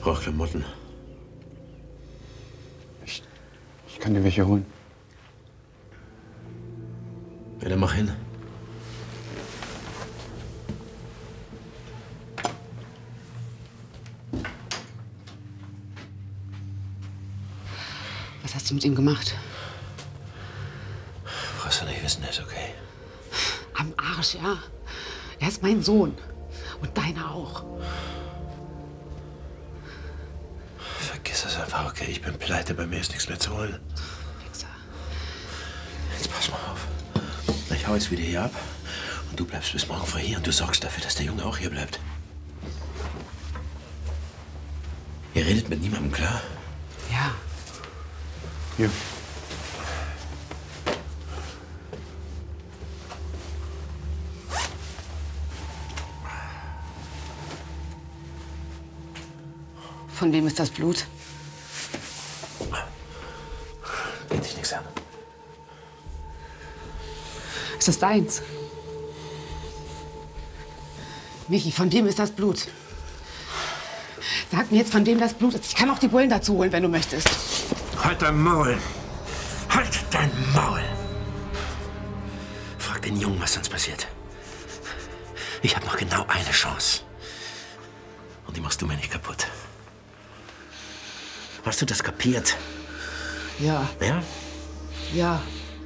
brauche Klamotten. Ich kann dir welche holen. Ja, dann mach hin. Was hast du mit ihm gemacht? Brauchst du nicht wissen, ist okay. Am Arsch, ja. Er ist mein Sohn. Und deiner auch. Vergiss es einfach, okay? Ich bin pleite, bei mir ist nichts mehr zu holen. Wichser. Jetzt pass mal auf. Ich hau jetzt wieder hier ab und du bleibst bis morgen früh hier und du sorgst dafür, dass der Junge auch hier bleibt. Ihr redet mit niemandem, klar? Ja. Hier. Von wem ist das Blut? Geht dich nichts an. Ist das deins? Michi, von wem ist das Blut? Sag mir jetzt, von wem das Blut ist. Ich kann auch die Bullen dazu holen, wenn du möchtest. Halt dein Maul! Halt dein Maul! Frag den Jungen, was sonst passiert. Ich habe noch genau eine Chance. Und die machst du mir nicht kaputt. Hast du das kapiert? Ja. Ja? Ja.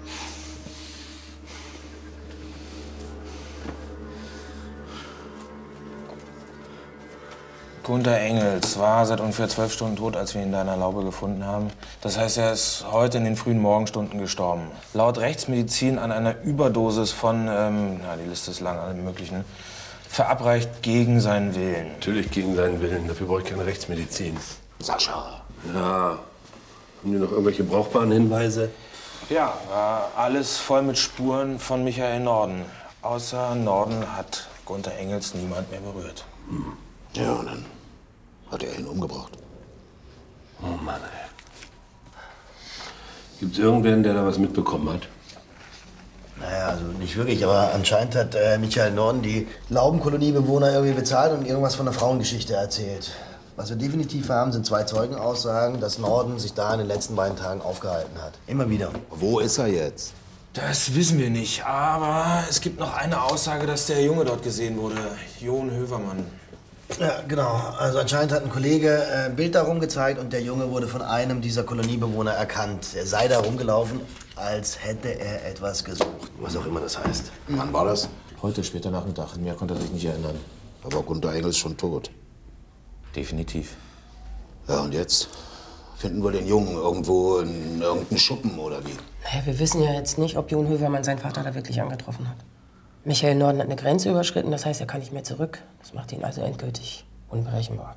Gunther Engels war seit ungefähr 12 Stunden tot, als wir ihn in deiner Laube gefunden haben. Das heißt, er ist heute in den frühen Morgenstunden gestorben. Laut Rechtsmedizin an einer Überdosis von, die Liste ist lang, allem Möglichen, verabreicht gegen seinen Willen. Natürlich gegen seinen Willen. Dafür brauche ich keine Rechtsmedizin. Sascha. Ja. Haben die noch irgendwelche brauchbaren Hinweise? Ja, war alles voll mit Spuren von Michael Norden. Außer Norden hat Gunther Engels niemand mehr berührt. Ja, und dann hat er ihn umgebracht. Oh Mann, ey. Gibt's irgendwen, der da was mitbekommen hat? Naja, also nicht wirklich, aber anscheinend hat Michael Norden die Laubenkoloniebewohner irgendwie bezahlt und irgendwas von einer Frauengeschichte erzählt. Was wir definitiv haben, sind 2 Zeugenaussagen, dass Norden sich da in den letzten beiden Tagen aufgehalten hat. Immer wieder. Wo ist er jetzt? Das wissen wir nicht, aber es gibt noch eine Aussage, dass der Junge dort gesehen wurde. Jon Hövermann. Ja, genau. Also anscheinend hat ein Kollege ein Bild darum gezeigt und der Junge wurde von einem dieser Koloniebewohner erkannt. Er sei da rumgelaufen, als hätte er etwas gesucht. Was auch immer das heißt. Wann war das? Heute, später Nachmittag. Mehr konnte er sich nicht erinnern. Da war Gunther Engels schon tot. Definitiv. Ja, und jetzt? Finden wir den Jungen irgendwo in irgendeinem Schuppen oder wie? Naja, wir wissen ja jetzt nicht, ob Jon Hövermann seinen Vater da wirklich angetroffen hat. Michael Norden hat eine Grenze überschritten, das heißt, er kann nicht mehr zurück. Das macht ihn also endgültig unberechenbar.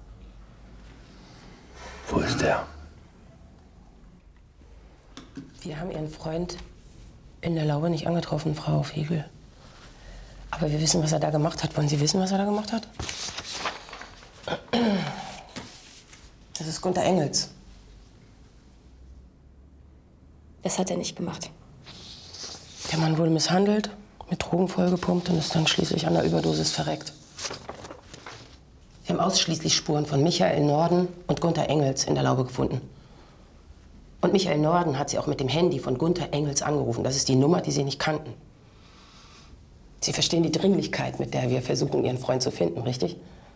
Wo ist der? Wir haben Ihren Freund in der Laube nicht angetroffen, Frau Fegel. Aber wir wissen, was er da gemacht hat. Wollen Sie wissen, was er da gemacht hat? Das ist Gunther Engels. Das hat er nicht gemacht. Der Mann wurde misshandelt, mit Drogen vollgepumpt und ist dann schließlich an der Überdosis verreckt. Wir haben ausschließlich Spuren von Michael Norden und Gunther Engels in der Laube gefunden. Und Michael Norden hat sie auch mit dem Handy von Gunther Engels angerufen. Das ist die Nummer, die Sie nicht kannten. Sie verstehen die Dringlichkeit, mit der wir versuchen, Ihren Freund zu finden, richtig?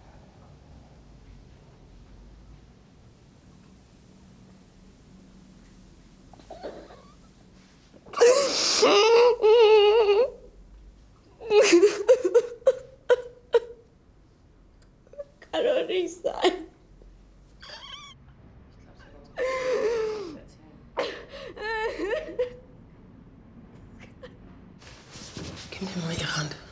Kann doch nicht sein. Gib mir mal Ihre Hand.